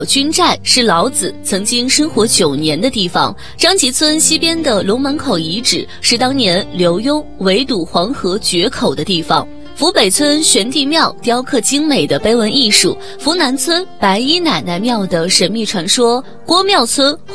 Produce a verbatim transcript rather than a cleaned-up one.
军寨是老子曾经生活九年的地方，张集村西边的龙门口遗址是当年刘墉围堵黄河决口的地方。福北村玄帝庙雕刻精美的碑文艺术，福南村白衣奶奶庙的神秘传说，郭庙村